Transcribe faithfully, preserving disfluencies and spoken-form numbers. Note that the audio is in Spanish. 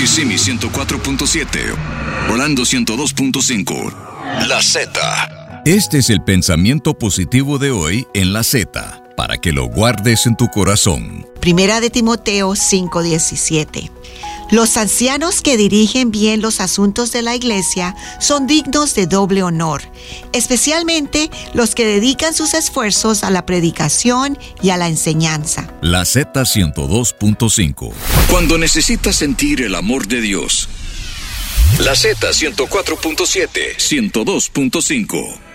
Kissimmee ciento cuatro punto siete, Orlando ciento dos punto cinco. La Z. Este es el pensamiento positivo de hoy en La Z, para que lo guardes en tu corazón. Primera de Timoteo cinco diecisiete. Los ancianos que dirigen bien los asuntos de la iglesia son dignos de doble honor, especialmente los que dedican sus esfuerzos a la predicación y a la enseñanza. La Z ciento dos punto cinco. Cuando necesitas sentir el amor de Dios. La Z ciento cuatro punto siete, ciento dos punto cinco.